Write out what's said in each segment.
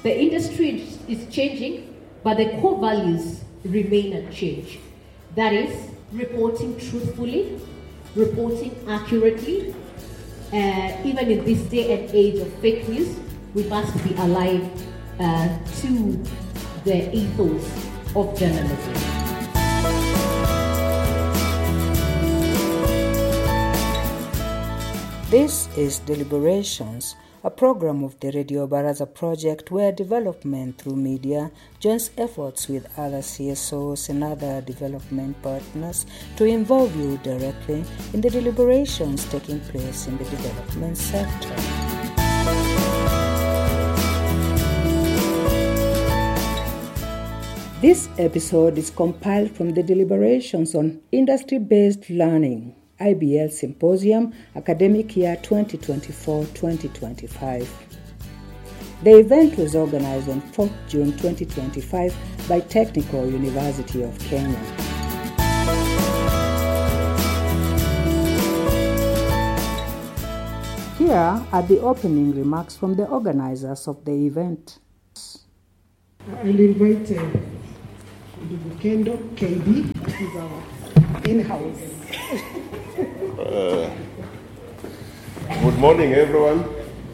The industry is changing, but the core values remain unchanged. That is, reporting truthfully, reporting accurately. Even in this day and age of fake news, we must be alive to the ethos of journalism. This is Deliberations, a program of the Radio Baraza project where development through media joins efforts with other CSOs and other development partners to involve you directly in the deliberations taking place in the development sector. This episode is compiled from the deliberations on industry-based learning, IBL Symposium, Academic Year 2024-2025. The event was organized on 4th June 2025 by Technical University of Kenya. Here are the opening remarks from the organizers of the event. I'll invite Kendo KB, that is our in-house. Good morning, everyone.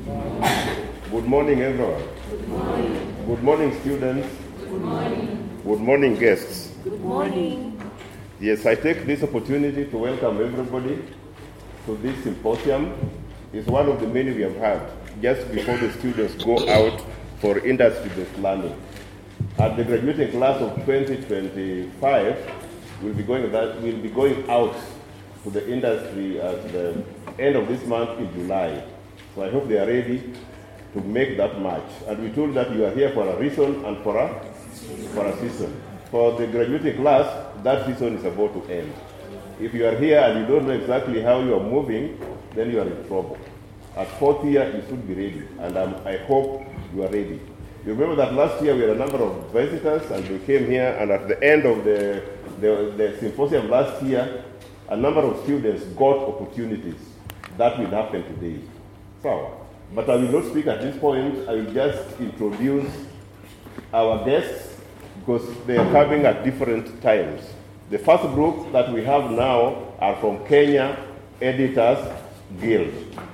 Good morning, everyone. Good morning. Good morning, students. Good morning. Good morning, guests. Good morning. Yes, I take this opportunity to welcome everybody to this symposium. It's one of the many we have had just before the students go out for industry-based learning. At the graduating class of 2025, we'll be going out to the industry at the end of this month in July. So I hope they are ready to make that march. And we told that you are here for a reason and for a season. For the graduating class, that season is about to end. If you are here and you don't know exactly how you are moving, then you are in trouble. At fourth year, you should be ready, and I hope you are ready. You remember that last year we had a number of visitors, and they came here, and at the end of the symposium last year, a number of students got opportunities. That will happen today. So, but I will not speak at this point. I will just introduce our guests because they are coming at different times. The first group that we have now are from Kenya Editors Guild.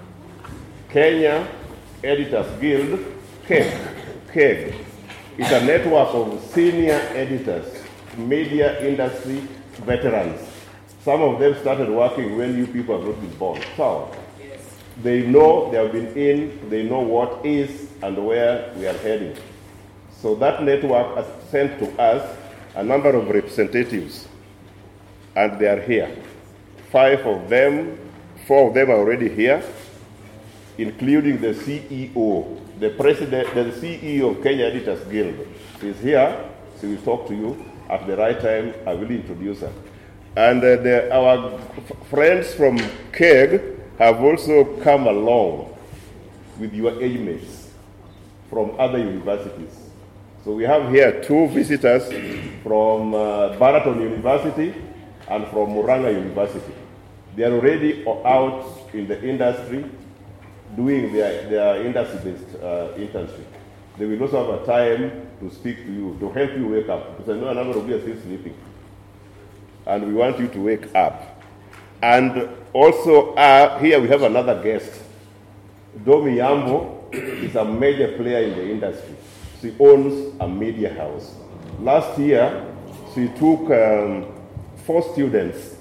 Kenya Editors Guild, KEG, is a network of senior editors, media industry veterans. Some of them started working when you people have not been born. So they know, they have been in, they know what is and where we are heading. So that network has sent to us a number of representatives, and they are here. 4 of them are already here, including the CEO, the president, the CEO of Kenya Editors Guild. She's here. She will talk to you at the right time. I will introduce her. And our friends from KEG have also come along with your age mates from other universities. So we have here 2 visitors from Baraton University and from Muranga University. They are already out in the industry doing their industry-based internship. They will also have a time to speak to you, to help you wake up, because I know a number of you are still sleeping. And we want you to wake up. And also, here we have another guest. Domi Yambo is a major player in the industry. She owns a media house. Last year, she took 4 students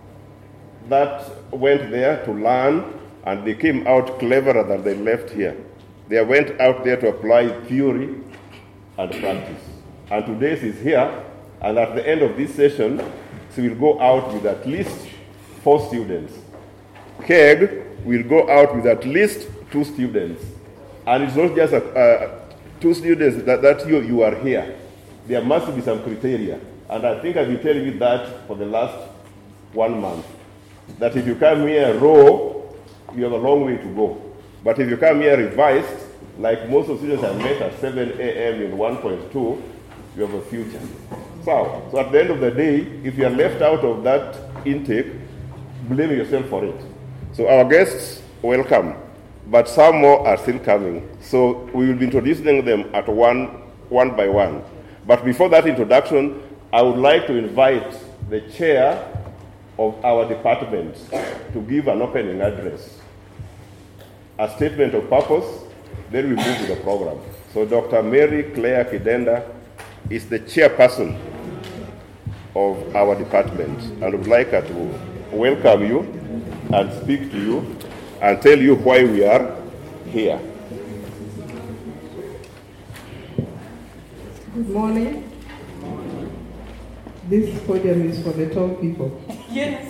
that went there to learn, and they came out cleverer than they left here. They went out there to apply theory and practice. And today she's here, and at the end of this session, she will go out with at least 4 students. KEG will go out with at least 2 students. And it's not just 2 students that you are here. There must be some criteria. And I think I've been telling you that for the last 1 month. That if you come here raw, you have a long way to go. But if you come here revised, like most of the students I met at 7 a.m. in 1.2, you have a future. So at the end of the day, if you are left out of that intake, blame yourself for it. So our guests, welcome. but some more are still coming. So we will be introducing them at one by one. But before that introduction, I would like to invite the chair of our department to give an opening address, a statement of purpose, then we move to the program. So Dr. Mary Claire Kidenda is the chairperson of our department, and would like her to welcome you and speak to you and tell you why we are here. Good morning. This podium is for the tall people. Yes.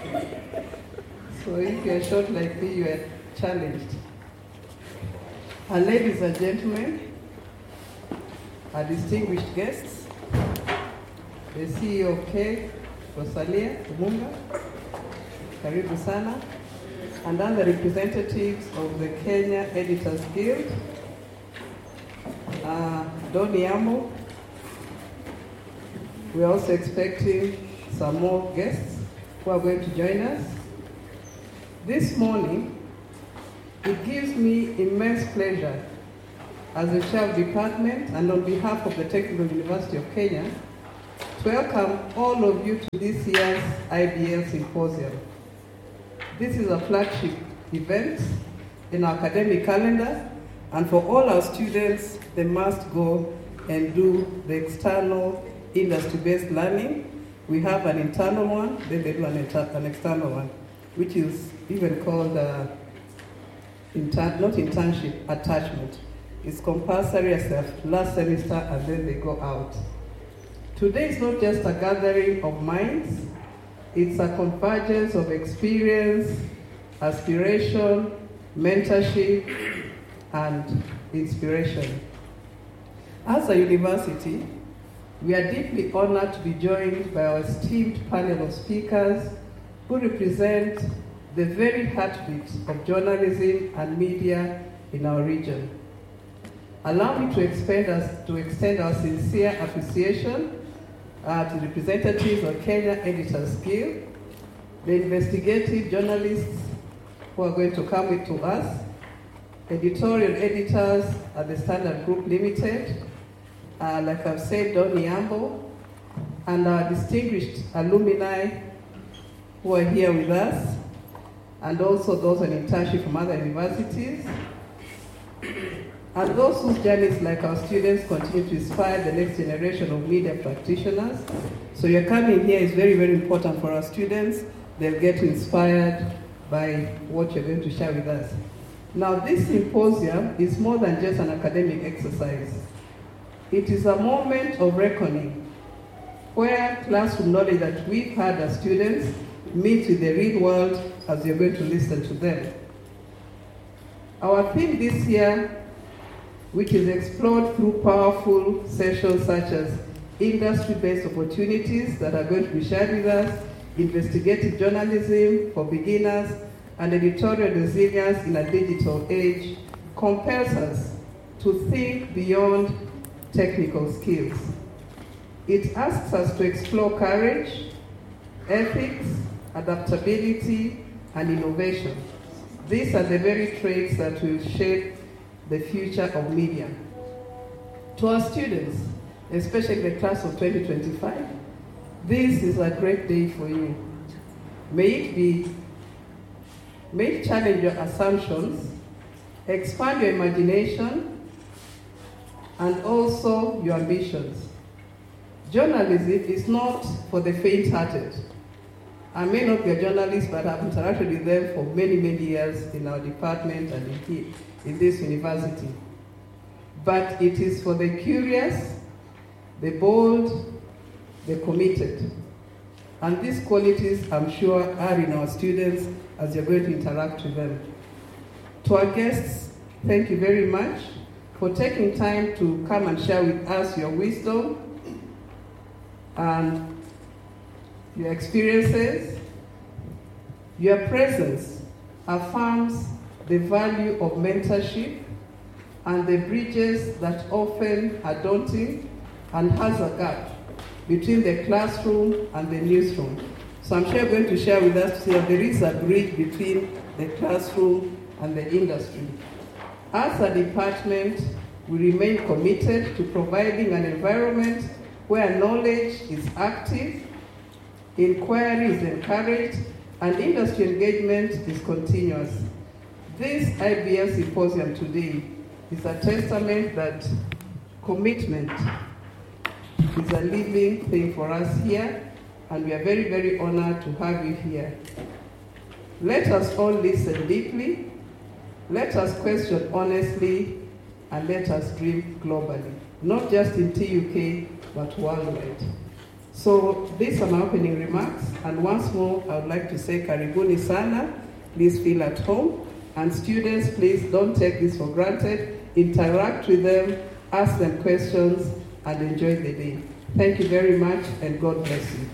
So if you're short like me, you are challenged. And ladies and gentlemen, our distinguished guests, the CEO of K, Rosalia Munga, karibu sana, and other representatives of the Kenya Editors Guild, Don Yamo. We're also expecting some more guests who are going to join us. This morning, it gives me immense pleasure as the chair of department and on behalf of the Technical University of Kenya to welcome all of you to this year's IBL Symposium. This is a flagship event in our academic calendar, and for all our students, they must go and do the external industry-based learning. We have an internal one, then they do an external one, which is even called not internship, attachment. It's compulsory as the last semester, and then they go out. Today is not just a gathering of minds, it's a convergence of experience, aspiration, mentorship, and inspiration. As a university, we are deeply honored to be joined by our esteemed panel of speakers who represent the very heartbeat of journalism and media in our region. Allow me to extend our sincere appreciation to the representatives of Kenya Editors Guild, the investigative journalists who are going to come with to us, editorial editors at the Standard Group Limited, like I've said, Don Yambo, and our distinguished alumni who are here with us, and also those on internship from other universities, and those whose journeys, like our students, continue to inspire the next generation of media practitioners. So your coming here is very, very important for our students. They'll get inspired by what you're going to share with us. Now, this symposium is more than just an academic exercise. It is a moment of reckoning, where classroom knowledge that we've had as students meets with the real world as you're going to listen to them. Our theme this year, which is explored through powerful sessions such as industry-based opportunities that are going to be shared with us, investigative journalism for beginners, and editorial resilience in a digital age, compels us to think beyond technical skills. It asks us to explore courage, ethics, adaptability, and innovation. These are the very traits that will shape the future of media. To our students, especially the class of 2025, this is a great day for you. May it challenge your assumptions, expand your imagination, and also your ambitions. Journalism is not for the faint-hearted. I may not be a journalist, but I've interacted with them for many, many years in our department and in this university. But it is for the curious, the bold, the committed. And these qualities, I'm sure, are in our students as you're going to interact with them. To our guests, thank you very much for taking time to come and share with us your wisdom and your experiences. Your presence affirms the value of mentorship and the bridges that often are daunting and has a gap between the classroom and the newsroom. So I'm sure you're going to share with us to say that there is a bridge between the classroom and the industry. As a department, we remain committed to providing an environment where knowledge is active, inquiry is encouraged, and industry engagement is continuous. This IBL symposium today is a testament that commitment is a living thing for us here, and we are very, very honored to have you here. Let us all listen deeply, let us question honestly, and let us dream globally, not just in TUK, but worldwide. So these are my opening remarks, and once more, I would like to say karibuni sana, please feel at home, and students, please don't take this for granted, interact with them, ask them questions, and enjoy the day. Thank you very much, and God bless you.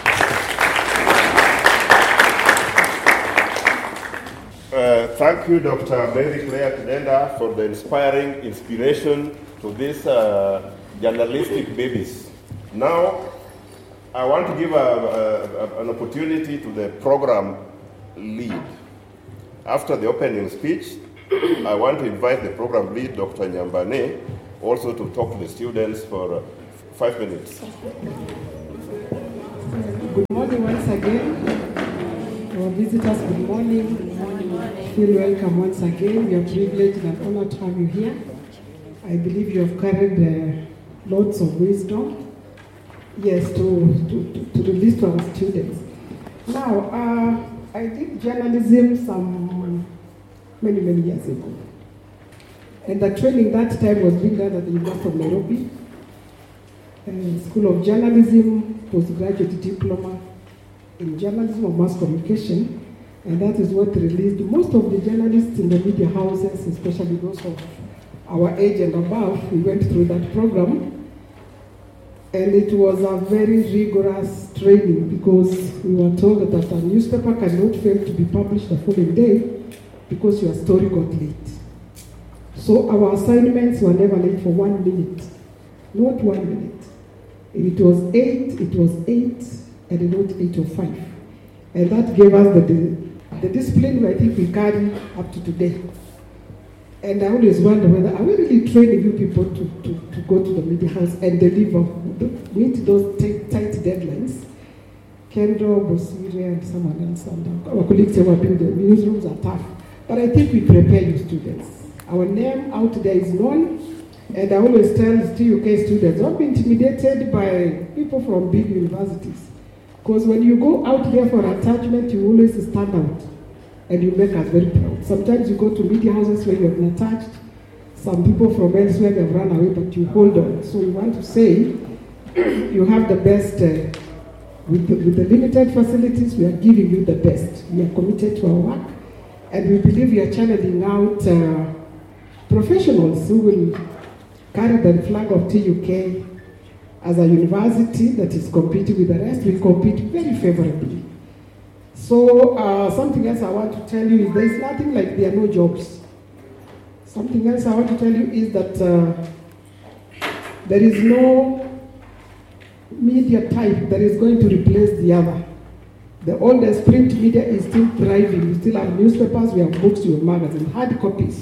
Thank you, Dr. Mary Claire Kidenda, for the inspiring inspiration to these journalistic babies. Now, I want to give an opportunity to the program lead. After the opening speech, I want to invite the program lead, Dr. Nyambane, also to talk to the students for 5 minutes. Good morning once again. Our visitors, good morning. Feel welcome once again. We are privileged and honored to have you here. I believe you have carried lots of wisdom, yes, to release to our students. Now, I did journalism some many years ago. And the training that time was being done at the University of Nairobi, School of Journalism, postgraduate diploma in journalism or mass communication, and that is what released most of the journalists in the media houses, especially those of our age and above. We went through that program, and it was a very rigorous training because we were told that a newspaper cannot fail to be published the following day because your story got late. So our assignments were never late for 1 minute, not 1 minute. If it was 8, it was 8, and not 8:05. And that gave us the discipline I think we carry up to today. And I always wonder whether are we really training you people to go to the media house and deliver, meet those tight deadlines. Kendra, Bosire, and someone else, and our colleagues who have been the newsrooms are tough. But I think we prepare you students. Our name out there is known, and I always tell TUK students, don't be intimidated by people from big universities. Because when you go out there for attachment, you always stand out, and you make us very proud. Sometimes you go to media houses where you have been attached. Some people from elsewhere have run away, but you hold on. So we want to say, you have the best, with the limited facilities, we are giving you the best. We are committed to our work, and we believe we are channeling out professionals who will carry the flag of TUK as a university that is competing with the rest. We compete very favorably. So something else I want to tell you is there is nothing like there are no jobs. Something else I want to tell you is that there is no media type that is going to replace the other. The oldest print media is still thriving. We still have newspapers, we have books, we have magazines, hard copies.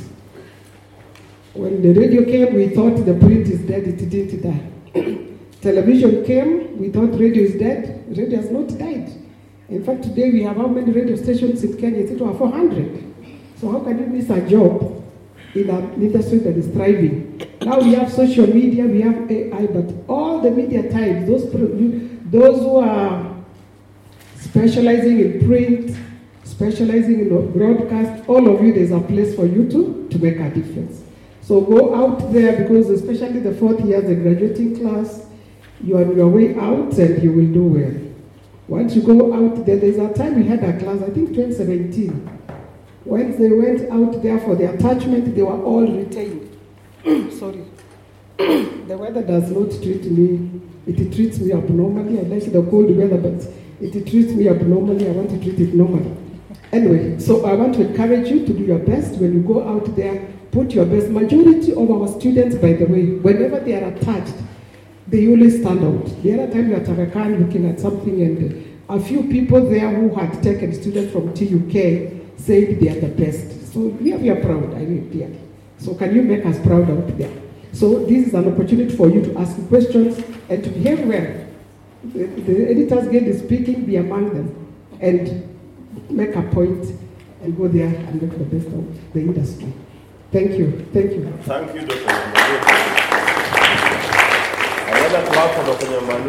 When the radio came, we thought the print is dead, it didn't die. Television came, we thought radio is dead, radio has not died. In fact, today we have how many radio stations in Kenya? It's 400. So how can you miss a job in an industry that is thriving? Now we have social media, we have AI, but all the media types, those who are specializing in print, specializing in broadcast, all of you, there's a place for you to make a difference. So go out there, because especially the 4th year, the graduating class, you are on your way out and you will do well. Once you go out there, there's a time we had a class, I think 2017. When they went out there for the attachment, they were all retained. Sorry. The weather does not treat me, it treats me abnormally. I like the cold weather, but it treats me abnormally. I want to treat it normally. Anyway, so I want to encourage you to do your best. When you go out there, put your best. Majority of our students, by the way, whenever they are attached, they always stand out. The other time we were at Tarakan looking at something, and a few people there who had taken students from TUK said they are the best. So we are proud, I mean, clearly. So can you make us proud out there? So this is an opportunity for you to ask questions and to behave well. The editors get the speaking, be among them, and make a point and go there and make the best of the industry. Thank you. Thank you. Thank you, Dr. Nyamanu. Another clap for Dr. Nyamanu.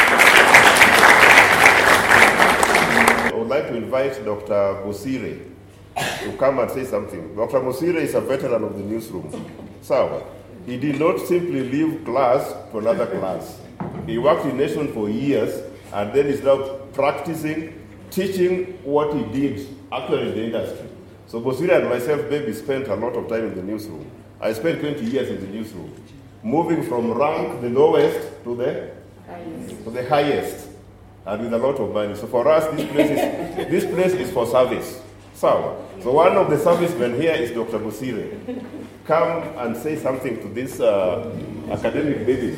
I would like to invite Dr. Bosire to come and say something. Dr. Bosire is a veteran of the newsroom. So, he did not simply leave class to another class. He worked in Nation for years and then is now practicing, teaching what he did actually in the industry. So Bosire and myself, baby, spent a lot of time in the newsroom. I spent 20 years in the newsroom, moving from rank, the lowest, to the highest, and with a lot of money. So for us, this place is for service. So one of the servicemen here is Dr. Bosire. Come and say something to these academic babies.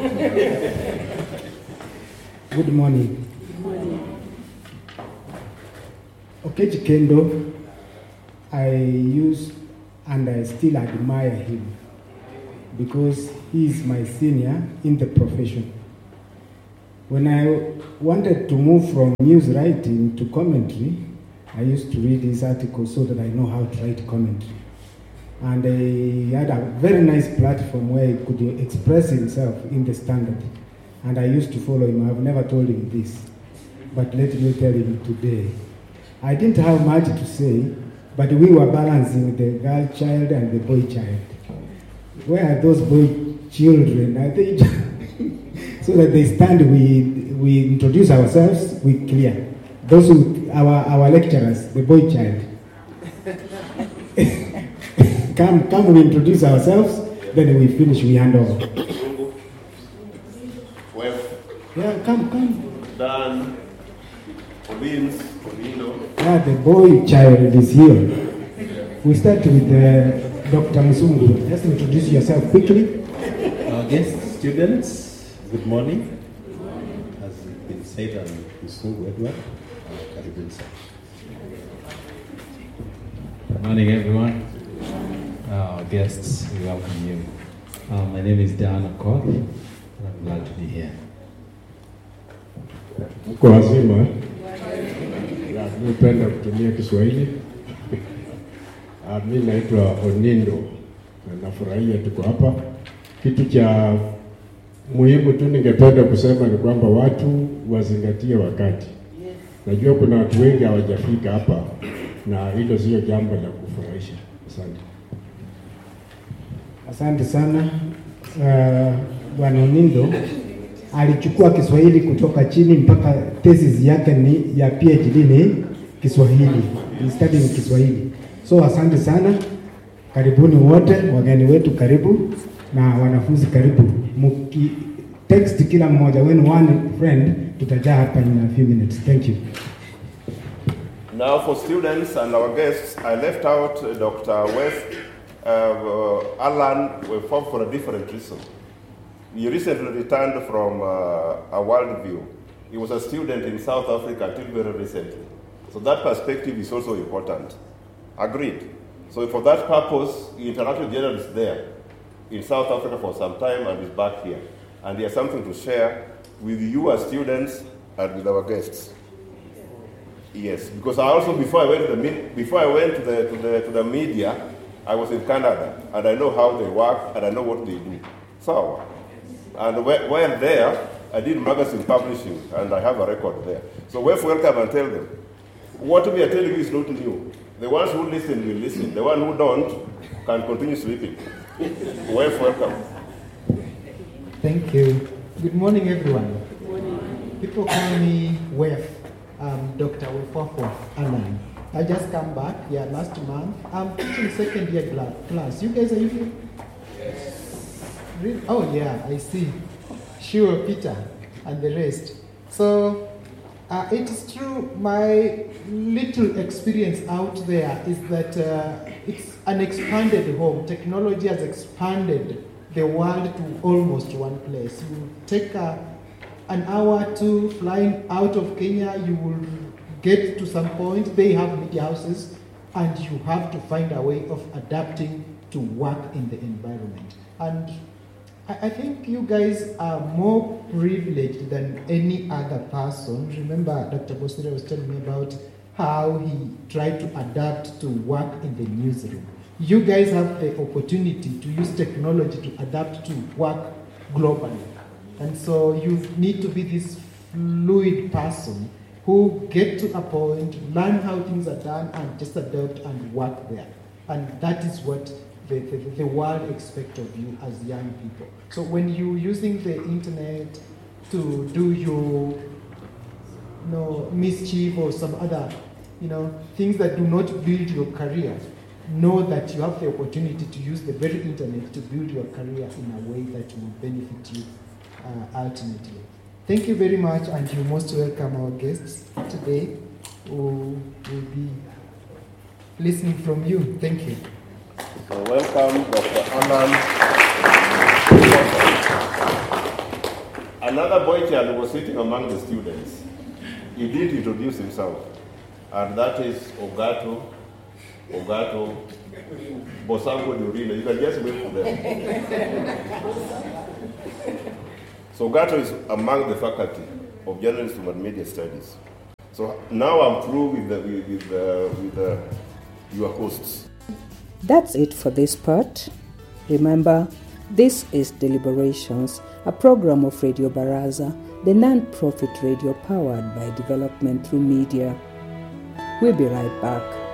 Good morning. Okechi Kendo, I use and I still admire him because he is my senior in the profession. When I wanted to move from news writing to commentary, I used to read his articles so that I know how to write commentary. And he had a very nice platform where he could express himself in the Standard. And I used to follow him. I've never told him this, but let me tell him today. I didn't have much to say, but we were balancing the girl child and the boy child. Where are those boy children? I think so that they stand, we introduce ourselves, we clear. Those who, our lecturers, the boy child. Come, we introduce ourselves, then we finish, we hand over. Well, yeah, come. Dan, Obins, Obino. Yeah, the boy child is here. We start with Dr. Musungu. Just introduce yourself quickly. Our guest students, good morning. As it's been said, I'm Musungu Edward. Good morning, everyone. Our guests, we welcome you. My name is Dan Okoth, and I'm glad to be here. Mko wazima? Napenda kutumia Kiswahili. Mimi naitwa Onindo na nafurahia tuko hapa. Kitu cha muhimu tu ningependa kusema ni kwamba watu wazingatie wakati. Najua kuna watu wengi hawajafika hapa na hilo sio jambo la kufurahisha. Asante. Asante sana. Bwana Onindo alichukua Kiswahili kutoka chini mpaka thesis yake ni ya PhD ni Kiswahili. He studied in Kiswahili. So asante sana. Karibuni wote, wageni wetu karibu na wanafunzi karibu. Muki text kila mmoja when one friend tutajaa hapa in a few minutes. Thank you. Now for students and our guests, I left out Dr. West Alan for a different reason. He recently returned from a world view. He was a student in South Africa until very recently. So that perspective is also important. Agreed. So for that purpose, he interacted with journalists there in South Africa for some time and is back here. And he has something to share with you as students and with our guests. Yes, because I also before I went to the media, I was in Canada and I know how they work and I know what they do. So, and while there, I did magazine publishing and I have a record there. So welcome and tell them. What we are telling you is not new. The ones who listen will listen. The ones who don't can continue sleeping. Welcome. Thank you. Good morning, everyone. Good morning. People call me WEF. Dr. Wefwafwa Alan. I just come back, last month. I'm teaching second year class. You guys are here? Yes. Really? Oh yeah, I see. Sure, Peter and the rest. So it is true, my little experience out there is that it's an expanded home. Technology has expanded the world to almost one place. You take an hour or two flying out of Kenya, you will get to some point. They have media houses and you have to find a way of adapting to work in the environment. And I think you guys are more privileged than any other person. Remember, Dr. Bosire was telling me about how he tried to adapt to work in the newsroom. You guys have the opportunity to use technology to adapt to work globally. And so you need to be this fluid person who get to a point, learn how things are done, and just adapt and work there. And that is what the world expects of you as young people. So when you're using the internet to do your mischief or some other things that do not build your career, know that you have the opportunity to use the very internet to build your career in a way that will benefit you ultimately. Thank you very much, and you're most welcome, our guests today who will be listening from you. Thank you. So welcome, Dr. Alan. Another boy child was sitting among the students. He did introduce himself, and that is Ogato Bosango Durina. You can just wait for them. So Ogato is among the faculty of Journalism and Media Studies. So now I'm through with your hosts. That's it for this part. Remember, this is Deliberations, a program of Radio Baraza, the non-profit radio powered by development through media. We'll be right back.